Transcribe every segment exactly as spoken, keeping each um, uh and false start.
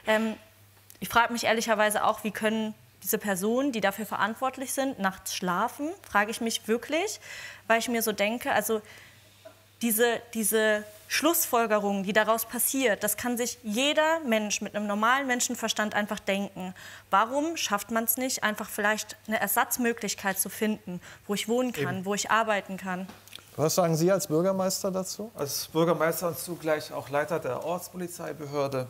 Ähm, ich frage mich ehrlicherweise auch, wie können diese Personen, die dafür verantwortlich sind, nachts schlafen? Frage ich mich wirklich, weil ich mir so denke, also diese, diese Schlussfolgerung, die daraus passiert, das kann sich jeder Mensch mit einem normalen Menschenverstand einfach denken. Warum schafft man es nicht, einfach vielleicht eine Ersatzmöglichkeit zu finden, wo ich wohnen kann, Eben. wo ich arbeiten kann? Was sagen Sie als Bürgermeister dazu? Als Bürgermeister und zugleich auch Leiter der Ortspolizeibehörde.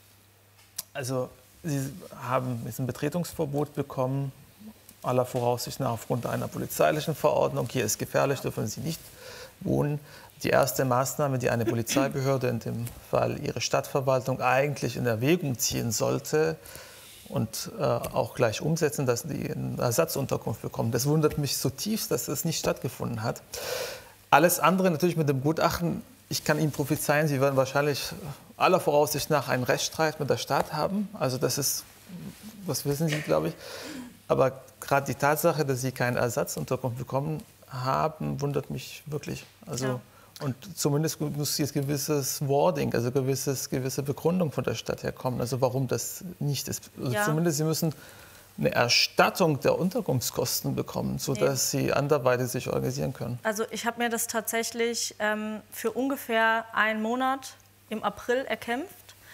Also Sie haben jetzt ein Betretungsverbot bekommen, aller Voraussicht nach aufgrund einer polizeilichen Verordnung. Hier ist gefährlich, dürfen Sie nicht wohnen. Die erste Maßnahme, die eine Polizeibehörde, in dem Fall ihre Stadtverwaltung, eigentlich in Erwägung ziehen sollte und äh, auch gleich umsetzen, dass die eine Ersatzunterkunft bekommen. Das wundert mich zutiefst, dass das nicht stattgefunden hat. Alles andere natürlich mit dem Gutachten, ich kann Ihnen prophezeien, Sie werden wahrscheinlich aller Voraussicht nach einen Rechtsstreit mit der Stadt haben. Also das ist, das wissen Sie, glaube ich. Aber gerade die Tatsache, dass Sie keine Ersatzunterkunft bekommen haben, wundert mich wirklich. Also, ja. Und zumindest muss jetzt gewisses Wording, also gewisses, gewisse Begründung von der Stadt herkommen, also warum das nicht ist. Also ja. Zumindest Sie müssen eine Erstattung der Unterkunftskosten bekommen, sodass nee. Sie anderweitig sich organisieren können. Also ich habe mir das tatsächlich ähm, für ungefähr einen Monat im April erkämpft.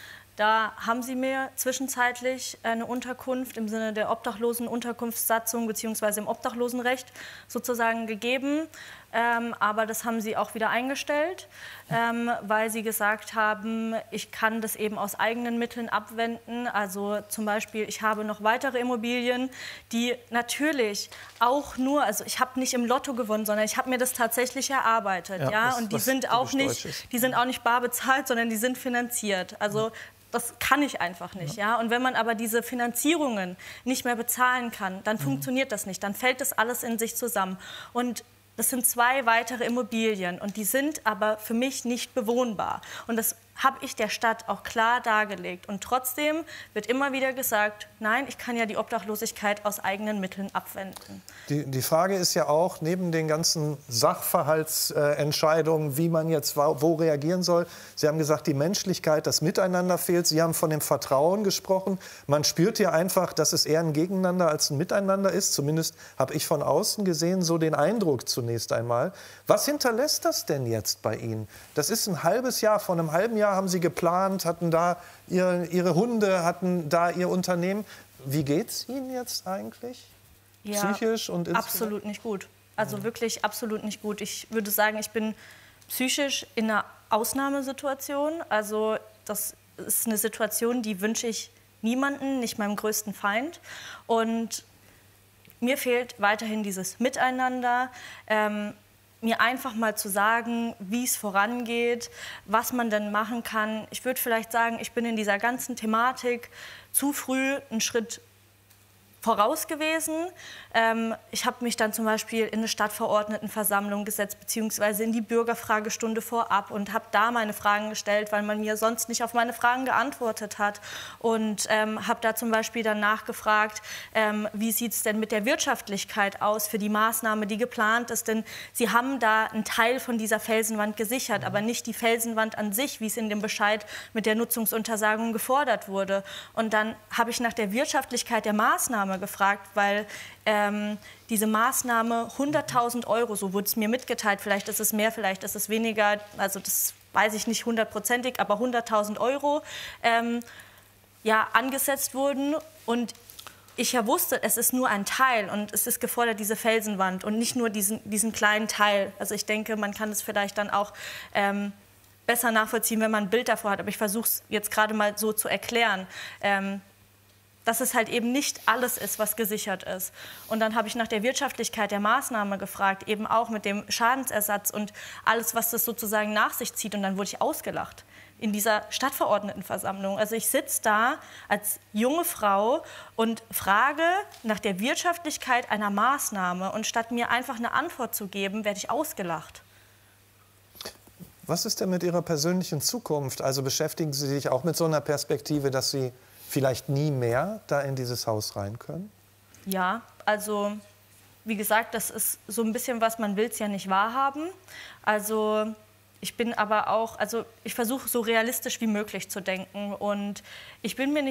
Da haben sie mir zwischenzeitlich eine Unterkunft im Sinne der Obdachlosenunterkunftssatzung bzw. im Obdachlosenrecht sozusagen gegeben. Ähm, aber das haben sie auch wieder eingestellt, ähm, weil sie gesagt haben, ich kann das eben aus eigenen Mitteln abwenden. Also zum Beispiel, ich habe noch weitere Immobilien, die natürlich auch nur, also ich habe nicht im Lotto gewonnen, sondern ich habe mir das tatsächlich erarbeitet. Ja, ja? Was, und die sind auch nicht, die sind auch nicht bar bezahlt, sondern die sind finanziert. Also das kann ich einfach nicht. Ja. Ja? Und wenn man aber diese Finanzierungen nicht mehr bezahlen kann, dann mhm. funktioniert das nicht. Dann fällt das alles in sich zusammen. Und das sind zwei weitere Immobilien und die sind aber für mich nicht bewohnbar. Und das habe ich der Stadt auch klar dargelegt. Und trotzdem wird immer wieder gesagt, nein, ich kann ja die Obdachlosigkeit aus eigenen Mitteln abwenden. Die, die Frage ist ja auch, neben den ganzen Sachverhaltsentscheidungen, wie man jetzt wo reagieren soll, Sie haben gesagt, die Menschlichkeit, das Miteinander fehlt. Sie haben von dem Vertrauen gesprochen. Man spürt hier einfach, dass es eher ein Gegeneinander als ein Miteinander ist. Zumindest habe ich von außen gesehen so den Eindruck zunächst einmal. Was hinterlässt das denn jetzt bei Ihnen? Das ist ein halbes Jahr, vor einem halben Jahr haben Sie geplant, hatten da ihre, ihre Hunde, hatten da Ihr Unternehmen. Wie geht es Ihnen jetzt eigentlich? Ja, psychisch und insgesamt? Absolut nicht gut. Also mhm. wirklich absolut nicht gut. Ich würde sagen, ich bin psychisch in einer Ausnahmesituation. Also das ist eine Situation, die wünsche ich niemanden, nicht meinem größten Feind. Und mir fehlt weiterhin dieses Miteinander. Ähm, mir einfach mal zu sagen, wie es vorangeht, was man denn machen kann. Ich würde vielleicht sagen, ich bin in dieser ganzen Thematik zu früh einen Schritt voraus gewesen. Ähm, ich habe mich dann zum Beispiel in eine Stadtverordnetenversammlung gesetzt, beziehungsweise in die Bürgerfragestunde vorab und habe da meine Fragen gestellt, weil man mir sonst nicht auf meine Fragen geantwortet hat. Und ähm, habe da zum Beispiel dann nachgefragt, ähm, wie sieht es denn mit der Wirtschaftlichkeit aus für die Maßnahme, die geplant ist. Denn sie haben da einen Teil von dieser Felsenwand gesichert, aber nicht die Felsenwand an sich, wie es in dem Bescheid mit der Nutzungsuntersagung gefordert wurde. Und dann habe ich nach der Wirtschaftlichkeit der Maßnahme gefragt, weil ähm, diese Maßnahme hunderttausend Euro, so wurde es mir mitgeteilt, vielleicht ist es mehr, vielleicht ist es weniger, also das weiß ich nicht hundertprozentig, aber hunderttausend Euro ähm, ja, angesetzt wurden und ich ja wusste, es ist nur ein Teil und es ist gefordert, diese Felsenwand und nicht nur diesen, diesen kleinen Teil. Also ich denke, man kann es vielleicht dann auch ähm, besser nachvollziehen, wenn man ein Bild davor hat, aber ich versuche es jetzt gerade mal so zu erklären. Ähm, dass es halt eben nicht alles ist, was gesichert ist. Und dann habe ich nach der Wirtschaftlichkeit der Maßnahme gefragt, eben auch mit dem Schadensersatz und alles, was das sozusagen nach sich zieht. Und dann wurde ich ausgelacht in dieser Stadtverordnetenversammlung. Also ich sitze da als junge Frau und frage nach der Wirtschaftlichkeit einer Maßnahme. Und statt mir einfach eine Antwort zu geben, werde ich ausgelacht. Was ist denn mit Ihrer persönlichen Zukunft? Also beschäftigen Sie sich auch mit so einer Perspektive, dass Sie vielleicht nie mehr da in dieses Haus rein können? Ja, also wie gesagt, das ist so ein bisschen was, man will es ja nicht wahrhaben. Also ich bin aber auch, also ich versuche so realistisch wie möglich zu denken und ich bin mir nicht